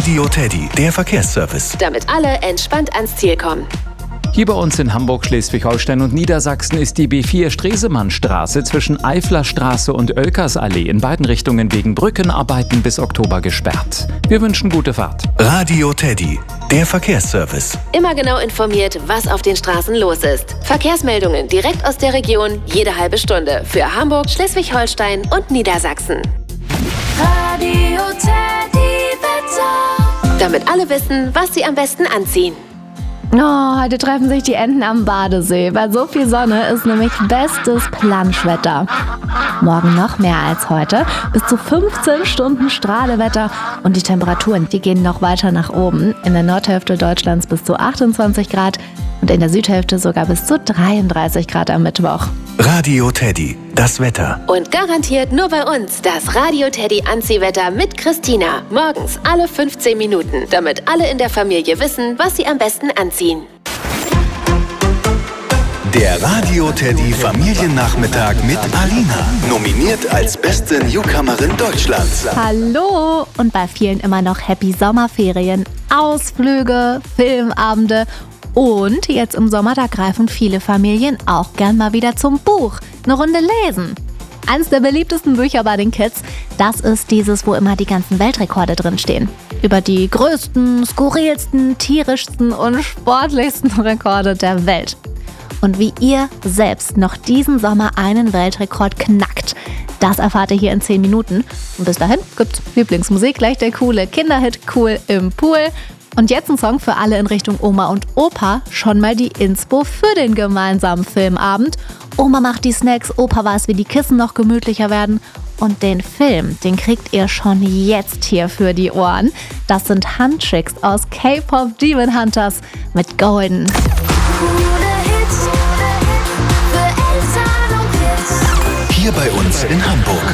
Radio Teddy, der Verkehrsservice. Damit alle entspannt ans Ziel kommen. Hier bei uns in Hamburg, Schleswig-Holstein und Niedersachsen ist die B4 Stresemannstraße zwischen Eiflerstraße und Oelkersallee in beiden Richtungen wegen Brückenarbeiten bis Oktober gesperrt. Wir wünschen gute Fahrt. Radio Teddy, der Verkehrsservice. Immer genau informiert, was auf den Straßen los ist. Verkehrsmeldungen direkt aus der Region, jede halbe Stunde. Für Hamburg, Schleswig-Holstein und Niedersachsen. Radio Teddy Wetter. Damit alle wissen, was sie am besten anziehen. Oh, heute treffen sich die Enten am Badesee. Bei so viel Sonne ist nämlich bestes Planschwetter. Morgen noch mehr als heute. Bis zu 15 Stunden Strahlewetter. Und die Temperaturen, die gehen noch weiter nach oben. In der Nordhälfte Deutschlands bis zu 28 Grad und in der Südhälfte sogar bis zu 33 Grad am Mittwoch. Radio Teddy, das Wetter. Und garantiert nur bei uns das Radio Teddy Anziehwetter mit Christina. Morgens alle 15 Minuten, damit alle in der Familie wissen, was sie am besten anziehen. Der Radio Teddy Familiennachmittag mit Alina. Nominiert als beste Newcomerin Deutschlands. Hallo! Und bei vielen immer noch Happy Sommerferien, Ausflüge, Filmabende. Und jetzt im Sommer, da greifen viele Familien auch gern mal wieder zum Buch. Eine Runde lesen. Eines der beliebtesten Bücher bei den Kids, das ist dieses, wo immer die ganzen Weltrekorde drinstehen. Über die größten, skurrilsten, tierischsten und sportlichsten Rekorde der Welt. Und wie ihr selbst noch diesen Sommer einen Weltrekord knackt, das erfahrt ihr hier in 10 Minuten. Und bis dahin gibt's Lieblingsmusik, gleich der coole Kinderhit Cool im Pool. Und jetzt ein Song für alle in Richtung Oma und Opa. Schon mal die Inspo für den gemeinsamen Filmabend. Oma macht die Snacks, Opa weiß, wie die Kissen noch gemütlicher werden. Und den Film, den kriegt ihr schon jetzt hier für die Ohren. Das sind Handtricks aus K-Pop Demon Hunters mit Golden. Coole Hits für Eltern und Kids. Hier bei uns in Hamburg.